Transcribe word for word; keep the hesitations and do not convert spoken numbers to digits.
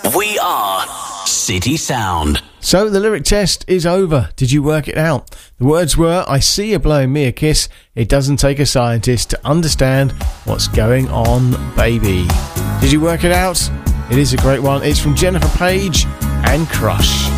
We are City Sound. So the lyric test is over. Did you work it out? The words were, I see you blowing me a kiss. It doesn't take a scientist to understand what's going on, baby. Did you work it out? It is a great one. It's from Jennifer Page and Crush.